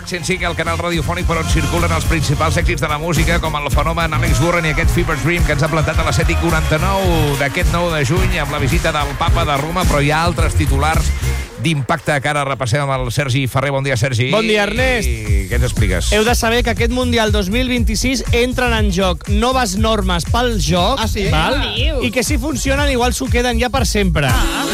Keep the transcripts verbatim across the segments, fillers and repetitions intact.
cent cinc, el canal radiofònic per on circulen els principals èxits de la música, com el fenomen Alex Burren i aquest Fever Dream, que ens ha plantat a les set i quaranta-nou d'aquest nou de juny amb la visita del papa de Roma, però hi ha altres titulars d'impacte que ara repassem amb el Sergi Ferrer. Bon dia, Sergi. Bon dia, Ernest. I què ens expliques? Heu de saber que aquest Mundial dos mil vint-i-sis entren en joc noves normes pel joc, ah, sí? val? I que si funcionen igual s'ho queden ja per sempre. Ah.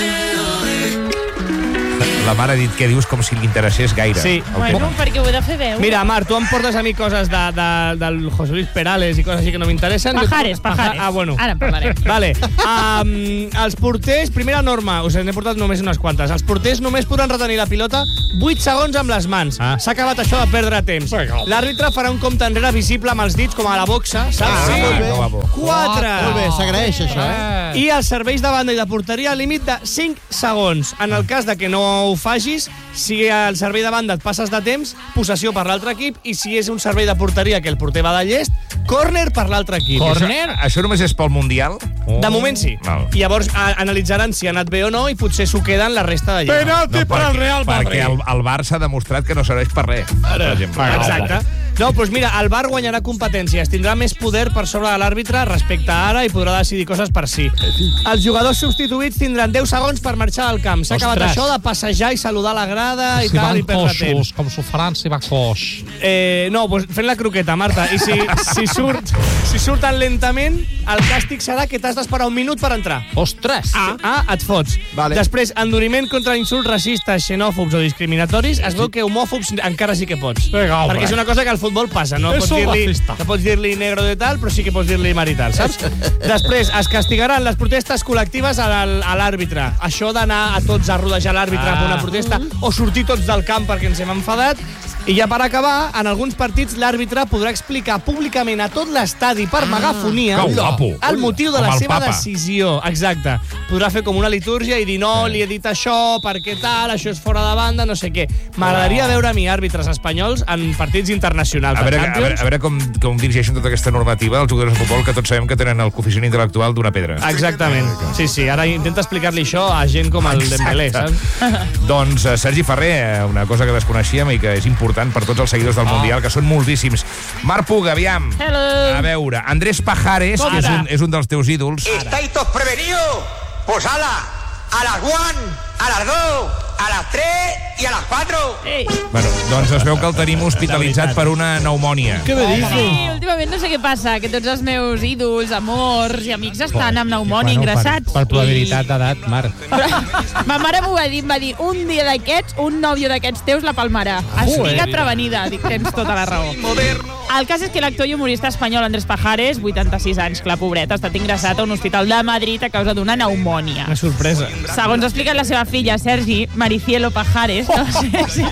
La mare ha dit que dius com si li interessés gaire. Sí. Bueno, perquè ho he de fer veure. Mira, Mar, tu em portes a mi coses de, de, del José Luis Perales i coses així que no m'interessen. Pajares, pajares. Ah, bueno. Ara en parlarem. Vale. Um, els porters, primera norma, us n'he portat només unes quantes. Els porters només podran retenir la pilota vuit segons amb les mans. Ah. S'ha acabat això de perdre temps. L'àrbitre farà un compte enrere visible amb els dits, com a la boxa, saps? Ah, sí. molt bé. Guapo. Quatre. Molt bé, s'agraeix això, eh? I els serveis de banda i de porteria límit de cinc segons. En el cas de que no ho facis, si el servei de banda et passes de temps, possessió per l'altre equip, i si és un servei de porteria que el porter va de llest, córner per l'altre equip. Corner? Això, això només és pel Mundial? Oh. De moment sí. Val. I llavors a, analitzaran si ha anat bé o no i potser s'ho queden la resta de llest. No, perquè, perquè el, el Barça ha demostrat que no serveix per res, per exemple. Exacte. No, doncs mira, el V A R guanyarà competències, tindrà més poder per sobre de l'àrbitre respecte a ara i podrà decidir coses per si. Els jugadors substituïts tindran deu segons per marxar del camp. S'ha acabat això de passejar i saludar la grada i si tal, i perdre temps. Com s'ho faran si va coix? Eh, no, doncs fent la croqueta, Marta. I si, si, surt, si surten lentament, el càstig serà que t'has d'esperar un minut per entrar. Ostres! Ah, ah et fots. Vale. Després, enduriment contra insults racistes, xenòfobs o discriminatoris. Es veu que homòfobs encara sí que pots. Vinga, perquè és una cosa que al futbol passa. No pots dir-li no pots dir-li negro de tal, però sí que pots dir-li marital, saps? Després, es castigaran les protestes col·lectives a l'àrbitre. Això d'anar a tots a rodejar l'àrbitre ah. amb una protesta o sortir tots del camp perquè ens hem enfadat. I ja per acabar, en alguns partits l'àrbitre podrà explicar públicament a tot l'estadi per megafonia Que guapo. el motiu de Com la el seva papa. decisió. Exacte. Podrà fer com una litúrgia i dir no, li he dit això, perquè tal, això és fora de banda, no sé què. M'agradaria veure a mi àrbitres espanyols en partits internacionals. A veure, a veure, a veure com, com dirigeixen tota aquesta normativa els jugadors de futbol, que tots sabem que tenen el coeficient intel·lectual d'una pedra. Exactament. Sí, sí. Ara intenta explicar-li això a gent com el Dembélé, saps? Doncs uh, Sergi Ferrer, una cosa que desconeixíem i que és important per tots els seguidors del Mundial, que són moltíssims. Marc Puga, aviam. Hello. A veure, Andrés Pajares, que és un, és un dels teus ídols. ¿Estáis todos prevenidos? Pues ala, a las one, a las dos, a las tres y a las cuatro. Ei. Bueno, doncs es veu que el tenim hospitalitzat per una pneumònia. Què me dius? Sí, últimament no sé què passa, que tots els meus ídols, amors i amics estan amb pneumònia ingressats. Per, per probabilitat d'edat, Marc. Ma mare m'ho va dir, em va dir, un dia d'aquests, un nòvio d'aquests teus la palmarà. Estic prevenida, dic, tens tota la raó. El cas és que l'actor i humorista espanyol Andrés Pajares, vuitanta-sis anys, clar, pobret, ha estat ingressat a un hospital de Madrid a causa d'una pneumònia. Una sorpresa. Segons ha explicat la seva filla, Sergi, Maricielo Pajares, no sé si...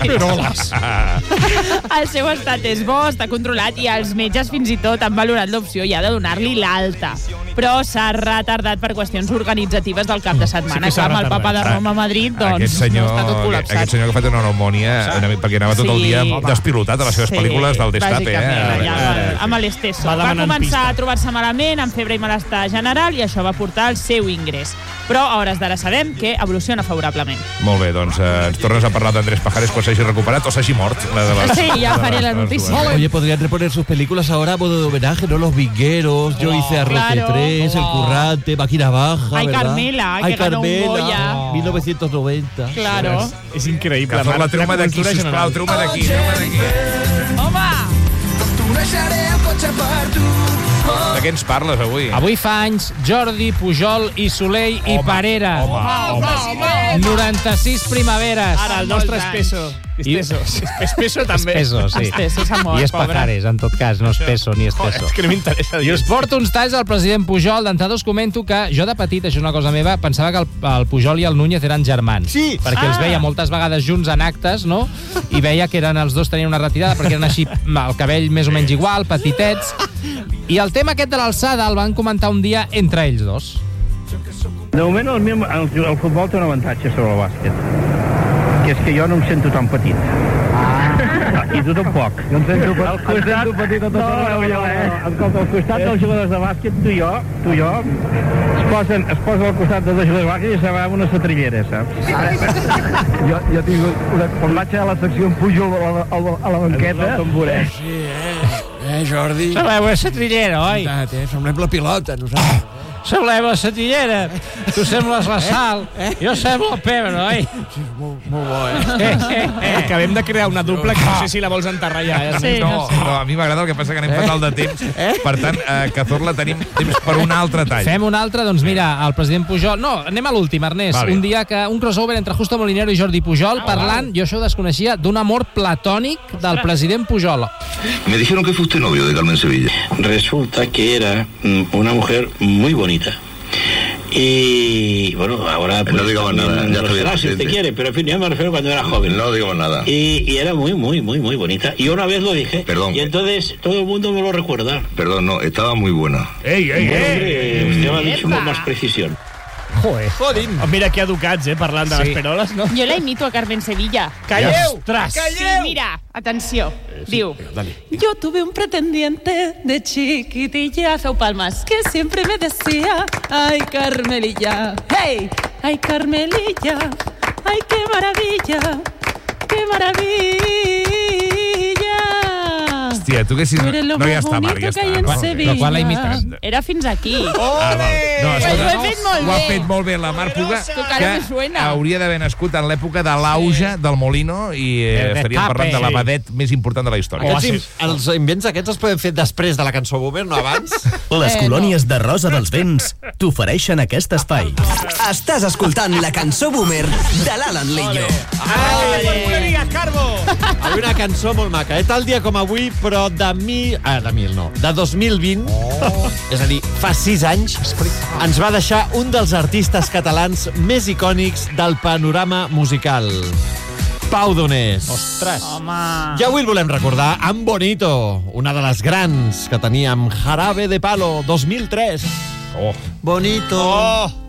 El seu estat és bo, està controlat i els metges fins i tot han valorat l'opció ja de donar-li l'alta. Però s'ha retardat per qüestions organitzatives del cap de setmana. Sí que s'ha Clar, amb el retardat. papa de Roma a Madrid, doncs Aquest senyor, està tot col·lapsat. aquest senyor que ha fet una pneumònia, perquè anava tot el Sí. dia despilotat a les seves Sí, pel·lícules del Destape. bàsicament, Eh? ja, amb el- amb l'esteso. Va Va demanant començar pista. a trobar-se malament, amb febre i malestar general, i això va portar al seu ingrés. Però a hores d'ara sabem que evoluciona favorablement. Molt bé, doncs eh, ens tornes a parlar d'Andrés Pajares quan s'hagi recuperat o s'hagi mort. La de les, Sí, ja faré la de les notícia. dues. Oye, podrían reponer sus películas ahora a modo de homenaje, ¿no? Los Vingueros, yo hice Arrote Claro. tres, El Currante, Máquina Baja, Ay, ¿verdad? Carmela, Ay, que ganó un Carmela, Goya. mil novecientos noventa. Claro. És increïble. Que fos la Marc, truma d'aquí, cultura sisplau, general. truma d'aquí, truma d'aquí. Home! De què ens parles avui? Avui fa anys Jordi, Pujol i Soleil i Home, Parera. home, home. noranta-sis primaveres. Ara, el nostre Molts espeso. Espeso. Espeso també. Espeso, sí. Espeso s'ha mort, I és pobre. Pajares, en tot cas, no és peso ni espeso. És que no m'interessa dir. I us porto uns talls del president Pujol. D'entrada us comento que jo de petit, això és una cosa meva, pensava que el, el Pujol i el Núñez eren germans. Sí. Perquè els Ah. veia moltes vegades junts en actes, no? I veia que eren els dos tenien una retirada perquè eren així, el cabell més o menys igual, petitets. I el tema aquest de l'alçada el van comentar un dia entre ells dos. De moment el, meu, el, el futbol té un avantatge sobre el bàsquet, que és que jo no em sento tan petit. Ah. I tu tampoc. Jo em sento petit, Al costat... em sento petit a tot no, arreu, no, jo, no, eh? escolta, al costat dels jugadors de bàsquet, tu i jo, tu i jo, es posen, es posen al costat dels jugadors de bàsquet i se va amb una setrillera, saps? Jo, jo tinc una... Quan vaig a la secció em pujo a la, a la, a la banqueta... Sí, eh? Eh, Jordi? Sembleu la setrillera, oi? Eh? Semblem la pilota, nosaltres. Sembleu la setrillera. Tu sembles la Sal. Jo semblo el Pebre, oi? Sí, molt, molt bo, eh? Acabem de crear una dupla que no sé si la vols enterrar ja. Eh? Sí, No, no, a mi m'agrada, el que passa que anem fatal de temps. Per tant, eh, Cazorla tenim temps per un altre tall. Fem un altre, doncs mira, el president Pujol... No, anem a l'últim, Ernest. Va bé. Un dia que un crossover entre Justo Molinero i Jordi Pujol parlant, jo això ho desconeixia, d'un amor platònic del president Pujol. Me dijeron que fue usted novio de Carmen Sevilla. Resulta que era mm, una mujer muy bonita. Y bueno, ahora pues, no digamos nada, ya lo estoy será, si usted quiere, pero en fin, yo me refiero cuando era joven. No digamos nada. Y, y era muy, muy, muy, muy bonita. Y una vez lo dije. Perdón. Y entonces todo el mundo me lo recuerda. Perdón, no, estaba muy buena. Ei, ei, Bueno, ei! hombre, usted lo ha dicho con más precisión. Joder. Jodim. Mira que educats, eh, parlant de Sí. les peroles, no? Jo la imito a Carmen Sevilla. Calleu! Ostres! Sí, mira, atenció. Diu, yo tuve un pretendiente de chiquitilla, feu palmas, que siempre me decía, ay, Carmelilla, hey, ay, Carmelilla, ay, qué maravilla, qué maravilla. Hòstia, tu haguessis... Tú eres lo No, ja más està, Marc, bonito ja que hay està. en Va. Sevilla. Lo qual la imites. Era fins aquí. Ah, val. No, Pues escolta, ho he fet molt ho ha bé. fet molt bé la Mar Puga, Que encara me suena. hauria d'haver nascut en l'època de l'auge del Molino i eh, El estaríem destape. parlant de l'abadet més important de la història. Aquests, in- els invents aquests els podem fer després de la cançó Boomer, no abans? Les Eh, colònies de Rosa dels Vents t'ofereixen aquest espai. Estàs escoltant la cançó Boomer de l'Alan Lillo. Ai, Carbo! Avui una cançó molt maca, eh? Tal dia com avui, però de mil... Ah, de mil no. De dos mil vint, oh. És a dir, fa sis anys, ens va deixar un dels artistes catalans més icònics del panorama musical. Pau Donés. Ostres. Home. I avui el volem recordar amb Bonito, una de les grans que teníem Jarabe de Palo, dos mil tres. Oh. Bonito. Oh!